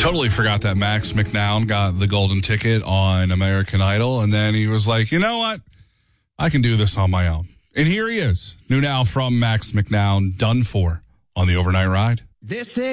Totally forgot that Max McNown got the golden ticket on American Idol, and then he was like, you know what? I can do this on my own. And here he is. New now from Max McNown, Done For, on the Overnight Ride. This is